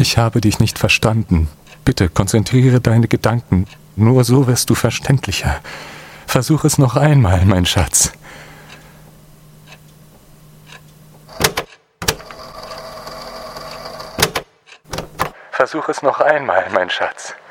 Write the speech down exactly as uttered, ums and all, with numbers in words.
Ich habe dich nicht verstanden. Bitte konzentriere deine Gedanken. Nur so wirst du verständlicher. Versuch es noch einmal, mein Schatz. Versuch es noch einmal, mein Schatz.